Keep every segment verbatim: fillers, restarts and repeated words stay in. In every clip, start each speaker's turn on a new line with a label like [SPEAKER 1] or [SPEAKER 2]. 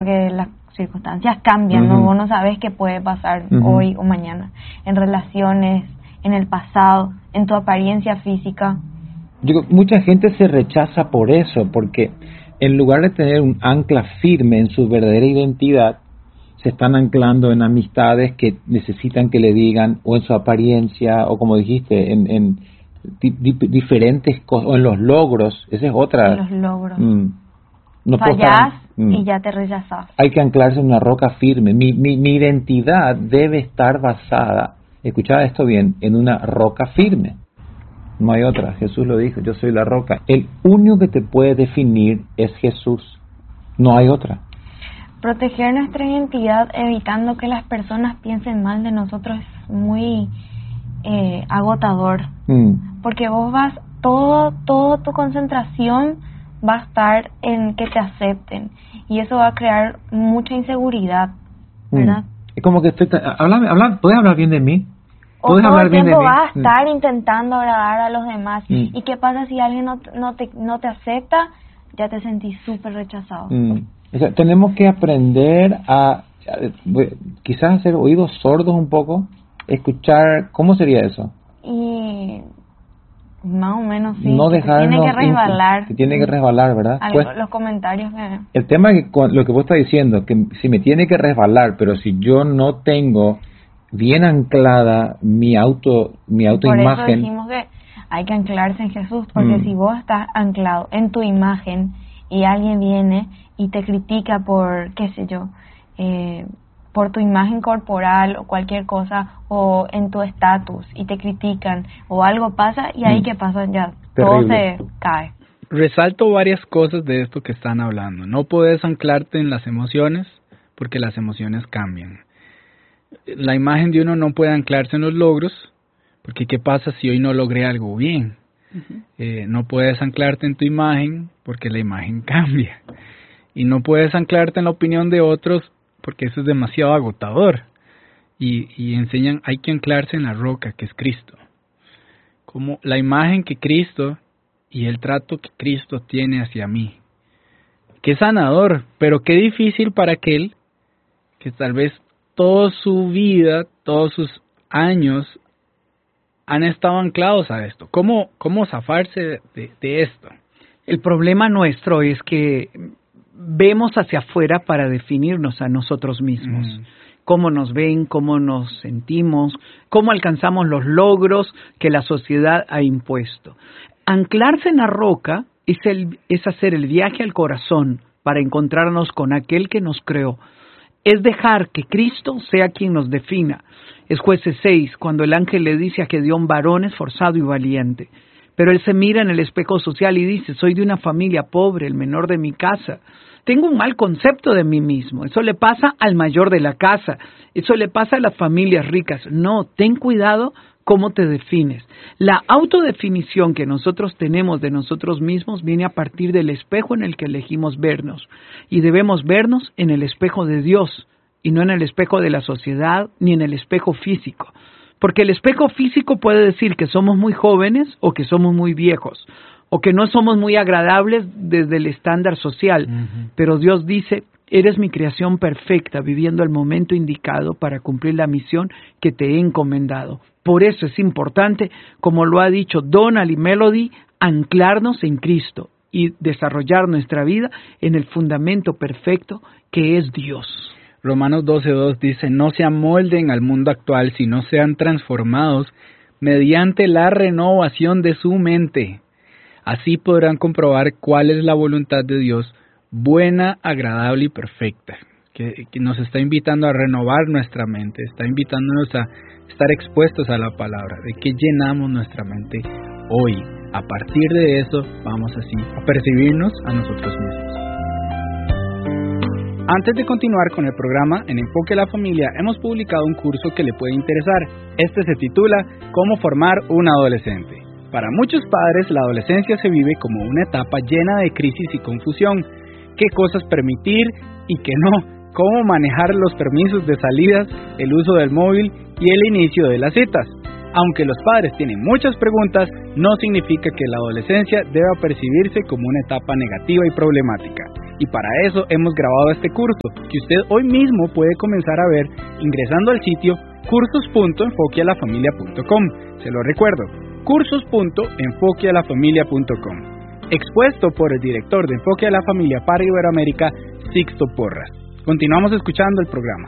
[SPEAKER 1] que las circunstancias cambian, uh-huh. ¿no? Vos no sabes qué puede pasar uh-huh. hoy o mañana, en relaciones, en el pasado, en tu apariencia física.
[SPEAKER 2] Yo, mucha gente se rechaza por eso, porque en lugar de tener un ancla firme en su verdadera identidad, se están anclando en amistades que necesitan que le digan, o en su apariencia, o como dijiste, en, en di, di, diferentes cosas, o en los logros. Esa es otra.
[SPEAKER 1] En los logros.
[SPEAKER 2] Mm, no
[SPEAKER 1] Fallás
[SPEAKER 2] mm.
[SPEAKER 1] y ya te rechazás.
[SPEAKER 2] Hay que anclarse en una roca firme. Mi, mi, mi identidad debe estar basada, escuchad esto bien, en una roca firme. No hay otra. Jesús lo dijo, yo soy la roca. El único que te puede definir es Jesús. No hay otra.
[SPEAKER 1] Proteger nuestra identidad evitando que las personas piensen mal de nosotros es muy eh, agotador. Mm. Porque vos vas, todo, toda tu concentración va a estar en que te acepten. Y eso va a crear mucha inseguridad, ¿verdad?
[SPEAKER 2] Mm. Es como que estoy... Háblame, habla, ¿puedes hablar bien de mí?
[SPEAKER 1] O todo el tiempo vas a estar mm. intentando agradar a los demás. Mm. ¿Y qué pasa si alguien no, no, te, no te acepta? Ya te sentís súper rechazado.
[SPEAKER 2] Mm. O sea, tenemos que aprender a, a quizás hacer oídos sordos un poco, escuchar, ¿cómo sería eso?
[SPEAKER 1] Y más o menos sí.
[SPEAKER 2] No dejarnos,
[SPEAKER 1] tiene que resbalar.
[SPEAKER 2] Que tiene que resbalar, ¿verdad?
[SPEAKER 1] Algo, pues, los comentarios. Que...
[SPEAKER 2] El tema es que lo que vos estás diciendo, que si me tiene que resbalar, pero si yo no tengo bien anclada mi auto, mi autoimagen.
[SPEAKER 1] Por eso decimos que hay que anclarse en Jesús, porque mm. si vos estás anclado en tu imagen y alguien viene y te critica por, qué sé yo, eh, por tu imagen corporal o cualquier cosa, o en tu estatus, y te critican, o algo pasa, y ahí mm. que pasa ya, Terrible. Todo se cae.
[SPEAKER 3] Resalto varias cosas de esto que están hablando. No puedes anclarte en las emociones, porque las emociones cambian. La imagen de uno no puede anclarse en los logros, porque ¿qué pasa si hoy no logré algo bien? Uh-huh. Eh, no puedes anclarte en tu imagen, porque la imagen cambia. Y no puedes anclarte en la opinión de otros, porque eso es demasiado agotador. Y, y enseñan, hay que anclarse en la roca, que es Cristo. Como la imagen que Cristo y el trato que Cristo tiene hacia mí. Qué sanador, pero qué difícil para aquel que tal vez toda su vida, todos sus años han estado anclados a esto. ¿Cómo, cómo zafarse de, de esto?
[SPEAKER 4] El problema nuestro es que vemos hacia afuera para definirnos a nosotros mismos. Mm. Cómo nos ven, cómo nos sentimos, cómo alcanzamos los logros que la sociedad ha impuesto. Anclarse en la roca es, el, es hacer el viaje al corazón para encontrarnos con aquel que nos creó. Es dejar que Cristo sea quien nos defina. Es Jueces seis, cuando el ángel le dice a Gedeón, varón esforzado y valiente. Pero él se mira en el espejo social y dice, soy de una familia pobre, el menor de mi casa. Tengo un mal concepto de mí mismo. Eso le pasa al mayor de la casa. Eso le pasa a las familias ricas. No, ten cuidado cómo te defines. La autodefinición que nosotros tenemos de nosotros mismos viene a partir del espejo en el que elegimos vernos. Y debemos vernos en el espejo de Dios y no en el espejo de la sociedad ni en el espejo físico. Porque el espejo físico puede decir que somos muy jóvenes o que somos muy viejos, o que no somos muy agradables desde el estándar social. Uh-huh. Pero Dios dice, eres mi creación perfecta, viviendo el momento indicado para cumplir la misión que te he encomendado. Por eso es importante, como lo ha dicho Donald y Melody, anclarnos en Cristo y desarrollar nuestra vida en el fundamento perfecto que es Dios.
[SPEAKER 3] Romanos doce dos dice, no se amolden al mundo actual, sino sean transformados mediante la renovación de su mente. Así podrán comprobar cuál es la voluntad de Dios, buena, agradable y perfecta. Que, que nos está invitando a renovar nuestra mente, está invitándonos a estar expuestos a la palabra, de que llenamos nuestra mente hoy. A partir de eso, vamos así a percibirnos a nosotros mismos. Antes de continuar con el programa, en Enfoque a la Familia hemos publicado un curso que le puede interesar. Este se titula ¿Cómo formar un adolescente? Para muchos padres, la adolescencia se vive como una etapa llena de crisis y confusión. ¿Qué cosas permitir y qué no? ¿Cómo manejar los permisos de salidas, el uso del móvil y el inicio de las citas? Aunque los padres tienen muchas preguntas, no significa que la adolescencia deba percibirse como una etapa negativa y problemática. Y para eso hemos grabado este curso, que usted hoy mismo puede comenzar a ver ingresando al sitio cursos punto enfoque a la familia punto com. Se lo recuerdo, cursos punto enfoque a la familia punto com. Expuesto por el director de Enfoque a la Familia para Iberoamérica, Sixto Porras. Continuamos escuchando el programa.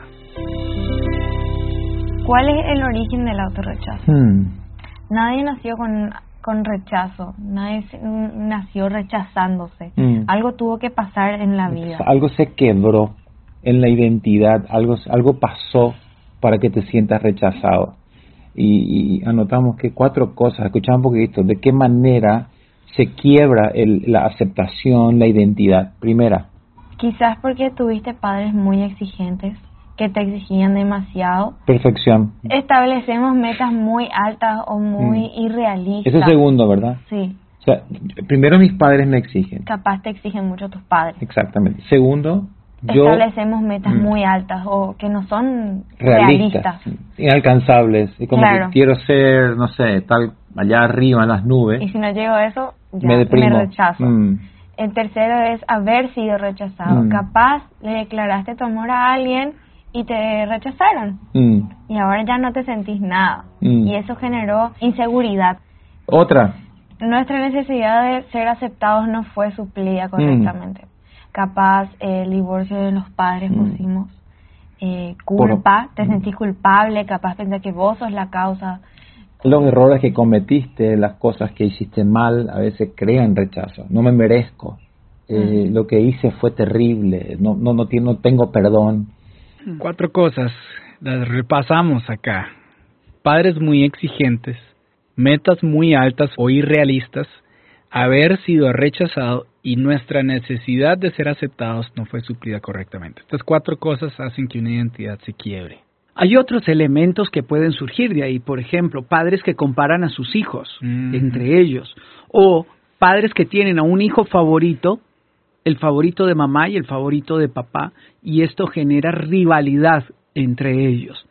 [SPEAKER 1] ¿Cuál es el origen del autorrechazo?
[SPEAKER 2] Hmm.
[SPEAKER 1] Nadie nació con, con rechazo, nadie se, nació rechazándose.
[SPEAKER 2] Hmm.
[SPEAKER 1] Algo tuvo que pasar en la vida.
[SPEAKER 2] Algo se quebró en la identidad, algo, algo pasó para que te sientas rechazado. Y, y anotamos que cuatro cosas, escuchamos un poquito, de qué manera se quiebra el, la aceptación, la identidad. Primera.
[SPEAKER 1] Quizás porque tuviste padres muy exigentes, que te exigían demasiado.
[SPEAKER 2] Perfección.
[SPEAKER 1] Establecemos metas muy altas o muy mm. irrealistas.
[SPEAKER 2] Eso es segundo, ¿verdad?
[SPEAKER 1] Sí.
[SPEAKER 2] O sea, primero mis padres me exigen.
[SPEAKER 1] Capaz te exigen mucho tus padres.
[SPEAKER 2] Exactamente. Segundo, yo...
[SPEAKER 1] Establecemos metas mm. muy altas o que no son
[SPEAKER 2] realistas.
[SPEAKER 1] realistas.
[SPEAKER 2] Inalcanzables. Y como
[SPEAKER 1] claro.
[SPEAKER 2] que quiero ser, no sé, tal allá arriba en las nubes.
[SPEAKER 1] Y si no llego a eso, ya
[SPEAKER 2] me, deprimo.
[SPEAKER 1] me rechazo.
[SPEAKER 2] Mm.
[SPEAKER 1] El tercero es haber sido rechazado. Mm. Capaz le declaraste tu amor a alguien y te rechazaron. Mm. Y ahora ya no te sentís nada. Mm. Y eso generó inseguridad.
[SPEAKER 2] Otra.
[SPEAKER 1] Nuestra necesidad de ser aceptados no fue suplida correctamente. Mm. Capaz eh, el divorcio de los padres mm. pusimos. Eh, culpa, Por... te sentís culpable, capaz pensás que vos sos la causa.
[SPEAKER 2] Los errores que cometiste, las cosas que hiciste mal, a veces crean rechazo. No me merezco. Eh, mm. Lo que hice fue terrible. No, no, no, no tengo perdón.
[SPEAKER 3] Cuatro cosas, las repasamos acá. Padres muy exigentes, metas muy altas o irrealistas, haber sido rechazado y nuestra necesidad de ser aceptados no fue suplida correctamente. Estas cuatro cosas hacen que una identidad se quiebre.
[SPEAKER 4] Hay otros elementos que pueden surgir de ahí, por ejemplo, padres que comparan a sus hijos mm. entre ellos, o padres que tienen a un hijo favorito, el favorito de mamá y el favorito de papá, y esto genera rivalidad entre ellos.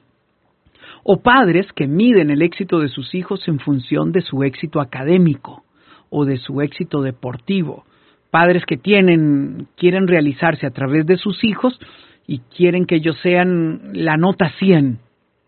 [SPEAKER 4] O padres que miden el éxito de sus hijos en función de su éxito académico o de su éxito deportivo. Padres que tienen, quieren realizarse a través de sus hijos y quieren que ellos sean la nota cien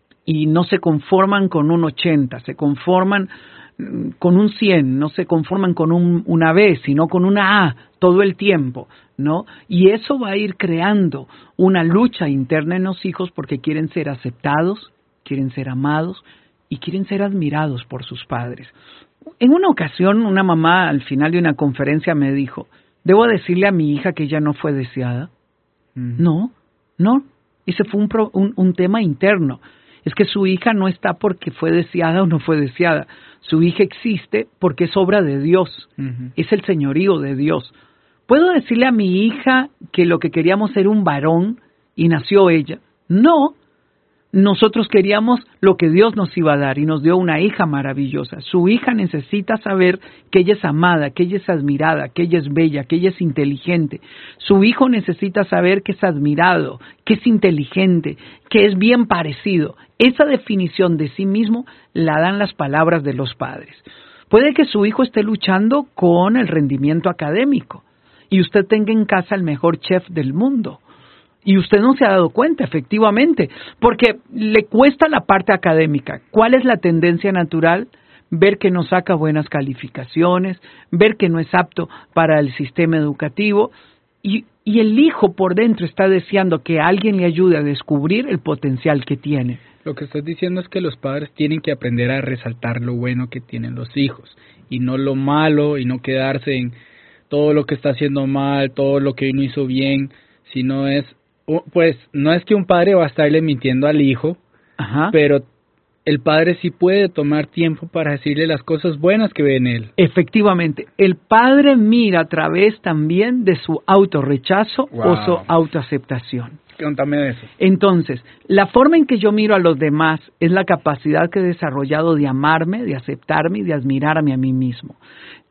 [SPEAKER 4] y no se conforman con un ochenta, se conforman con un cien, no se conforman con un, una B, sino con una A todo el tiempo, ¿no? Y eso va a ir creando una lucha interna en los hijos porque quieren ser aceptados, quieren ser amados y quieren ser admirados por sus padres. En una ocasión, una mamá al final de una conferencia me dijo, ¿debo decirle a mi hija que ella no fue deseada? Mm. No, no, ese fue un, pro, un, un tema interno. Es que su hija no está porque fue deseada o no fue deseada. Su hija existe porque es obra de Dios. Uh-huh. Es el señorío de Dios. ¿Puedo decirle a mi hija que lo que queríamos era un varón y nació ella? No. Nosotros queríamos lo que Dios nos iba a dar y nos dio una hija maravillosa. Su hija necesita saber que ella es amada, que ella es admirada, que ella es bella, que ella es inteligente. Su hijo necesita saber que es admirado, que es inteligente, que es bien parecido. Esa definición de sí mismo la dan las palabras de los padres. Puede que su hijo esté luchando con el rendimiento académico y usted tenga en casa el mejor chef del mundo. Y usted no se ha dado cuenta, efectivamente, porque le cuesta la parte académica. ¿Cuál es la tendencia natural? Ver que no saca buenas calificaciones, ver que no es apto para el sistema educativo. Y, y el hijo por dentro está deseando que alguien le ayude a descubrir el potencial que tiene.
[SPEAKER 3] Lo que estás diciendo es que los padres tienen que aprender a resaltar lo bueno que tienen los hijos y no lo malo y no quedarse en todo lo que está haciendo mal, todo lo que uno hizo bien, sino es... Pues no es que un padre va a estarle mintiendo al hijo, Ajá. pero el padre sí puede tomar tiempo para decirle las cosas buenas que ve en él.
[SPEAKER 4] Efectivamente, el padre mira a través también de su autorrechazo wow. o su autoaceptación.
[SPEAKER 3] Cuéntame de eso.
[SPEAKER 4] Entonces, la forma en que yo miro a los demás es la capacidad que he desarrollado de amarme, de aceptarme y de admirarme a mí mismo.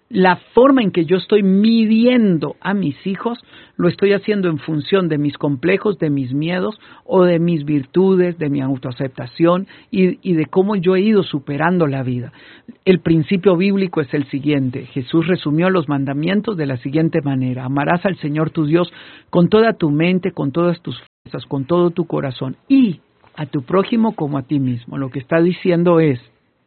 [SPEAKER 4] la forma en que yo estoy midiendo a mis hijos, lo estoy haciendo en función de mis complejos, de mis miedos o de mis virtudes, de mi autoaceptación y, y de cómo yo he ido superando la vida. El principio bíblico es el siguiente. Jesús resumió los mandamientos de la siguiente manera. Amarás al Señor tu Dios con toda tu mente, con todas tus fuerzas, con todo tu corazón y a tu prójimo como a ti mismo. Lo que está diciendo es,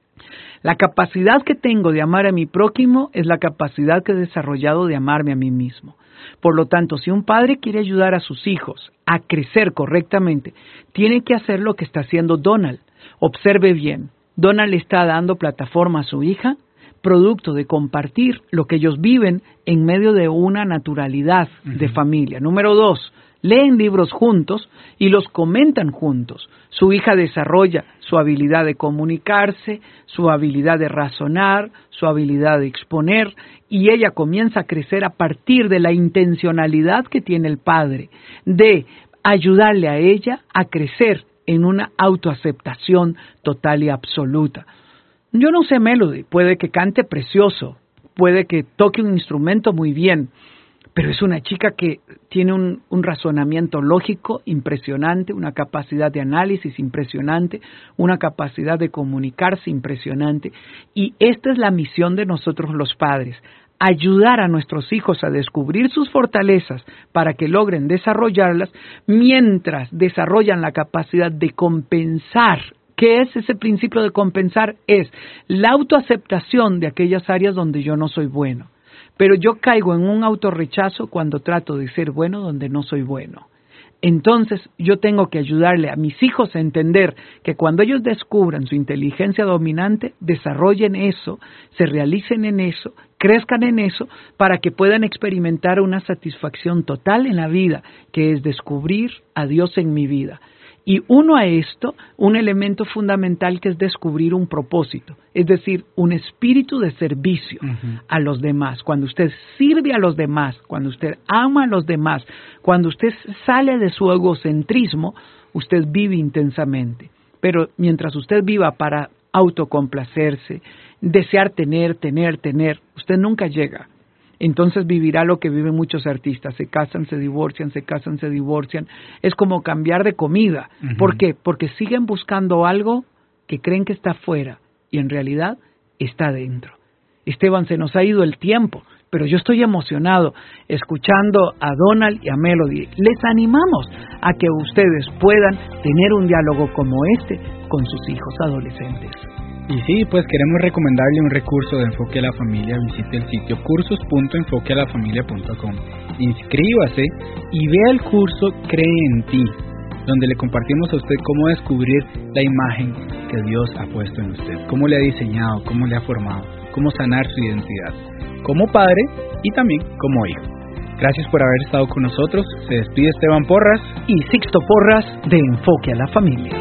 [SPEAKER 4] la capacidad que tengo de amar a mi prójimo es la capacidad que he desarrollado de amarme a mí mismo. Por lo tanto, si un padre quiere ayudar a sus hijos a crecer correctamente, tiene que hacer lo que está haciendo Donald. Observe bien, Donald le está dando plataforma a su hija, producto de compartir lo que ellos viven en medio de una naturalidad uh-huh. de familia. Número dos, leen libros juntos y los comentan juntos. Su hija desarrolla su habilidad de comunicarse, su habilidad de razonar, su habilidad de exponer, y ella comienza a crecer a partir de la intencionalidad que tiene el padre de ayudarle a ella a crecer en una autoaceptación total y absoluta. Yo no sé Melody, puede que cante precioso, puede que toque un instrumento muy bien, pero es una chica que tiene un, un razonamiento lógico impresionante, una capacidad de análisis impresionante, una capacidad de comunicarse impresionante. Y esta es la misión de nosotros los padres, ayudar a nuestros hijos a descubrir sus fortalezas para que logren desarrollarlas, mientras desarrollan la capacidad de compensar. ¿Qué es ese principio de compensar? Es la autoaceptación de aquellas áreas donde yo no soy bueno. Pero yo caigo en un autorrechazo cuando trato de ser bueno donde no soy bueno. Entonces yo tengo que ayudarle a mis hijos a entender que cuando ellos descubran su inteligencia dominante, desarrollen eso, se realicen en eso, crezcan en eso, para que puedan experimentar una satisfacción total en la vida, que es descubrir a Dios en mi vida. Y uno a esto, un elemento fundamental que es descubrir un propósito, es decir, un espíritu de servicio uh-huh. a los demás. Cuando usted sirve a los demás, cuando usted ama a los demás, cuando usted sale de su egocentrismo, usted vive intensamente. Pero mientras usted viva para autocomplacerse, desear tener, tener, tener, usted nunca llega. Entonces vivirá lo que viven muchos artistas, se casan, se divorcian, se casan, se divorcian. Es como cambiar de comida. Uh-huh. ¿Por qué? Porque siguen buscando algo que creen que está afuera y en realidad está dentro. Esteban, se nos ha ido el tiempo, pero yo estoy emocionado escuchando a Donald y a Melody. Les animamos a que ustedes puedan tener un diálogo como este con sus hijos adolescentes.
[SPEAKER 3] Y sí, pues queremos recomendarle un recurso de Enfoque a la Familia. Visite el sitio cursos punto enfoque a la familia punto com. Inscríbase y vea el curso Cree en ti, donde le compartimos a usted cómo descubrir la imagen que Dios ha puesto en usted, cómo le ha diseñado, cómo le ha formado, cómo sanar su identidad, como padre y también como hijo. Gracias por haber estado con nosotros. Se despide Esteban Porras
[SPEAKER 4] y Sixto Porras de Enfoque a la Familia.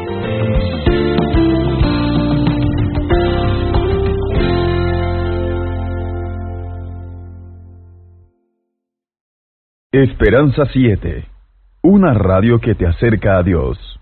[SPEAKER 5] Esperanza siete, una radio que te acerca a Dios.